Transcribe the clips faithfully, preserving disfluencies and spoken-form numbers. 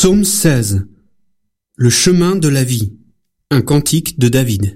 Psaume seize. Le chemin de la vie. Un cantique de David.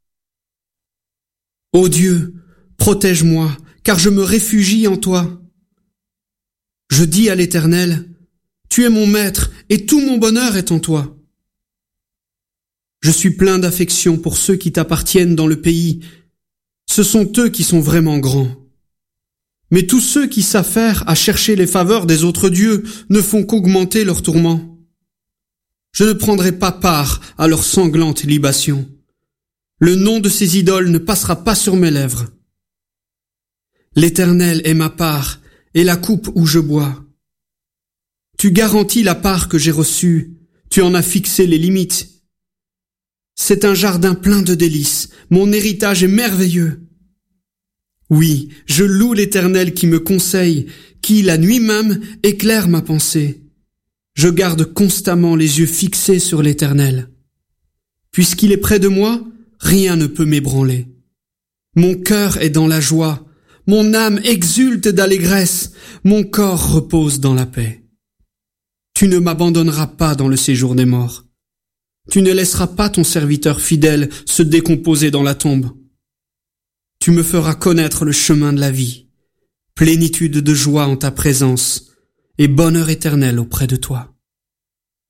Ô Dieu, protège-moi, car je me réfugie en toi. Je dis à l'Éternel, tu es mon maître et tout mon bonheur est en toi. Je suis plein d'affection pour ceux qui t'appartiennent dans le pays. Ce sont eux qui sont vraiment grands. Mais tous ceux qui s'affairent à chercher les faveurs des autres dieux ne font qu'augmenter leurs tourments. Je ne prendrai pas part à leurs sanglantes libations. Le nom de ces idoles ne passera pas sur mes lèvres. L'Éternel est ma part et la coupe où je bois. Tu garantis la part que j'ai reçue, tu en as fixé les limites. C'est un jardin plein de délices, mon héritage est merveilleux. Oui, je loue l'Éternel qui me conseille, qui, la nuit même, éclaire ma pensée. Je garde constamment les yeux fixés sur l'Éternel. Puisqu'il est près de moi, rien ne peut m'ébranler. Mon cœur est dans la joie, mon âme exulte d'allégresse, mon corps repose dans la paix. Tu ne m'abandonneras pas dans le séjour des morts. Tu ne laisseras pas ton serviteur fidèle se décomposer dans la tombe. Tu me feras connaître le chemin de la vie, plénitude de joie en ta présence et bonheur éternel auprès de toi.